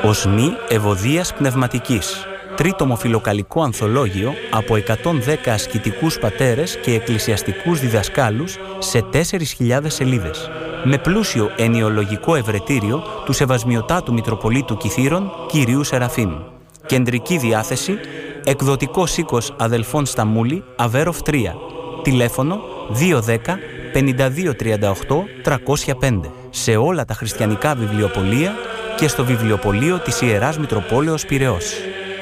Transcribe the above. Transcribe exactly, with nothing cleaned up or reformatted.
Οσμή ευωδίας πνευματικής. Τρίτομο φιλοκαλικό ανθολόγιο από εκατόν δέκα ασκητικούς πατέρες και εκκλησιαστικούς διδασκάλους σε τέσσερις χιλιάδες σελίδες. Με πλούσιο ενιολογικό ευρετήριο του Σεβασμιωτάτου Μητροπολίτου Κιθήρων Κυρίου Σεραφείμ. Κεντρική διάθεση, εκδοτικός οίκος Αδελφών Σταμούλη, Αβέροφ τρία. Τηλέφωνο δύο δέκα πενήντα δύο τριάντα οκτώ τριακόσια πέντε. Σε όλα τα χριστιανικά βιβλιοπωλεία και στο βιβλιοπωλείο της Ιεράς Μητροπόλεως Πειραιώς.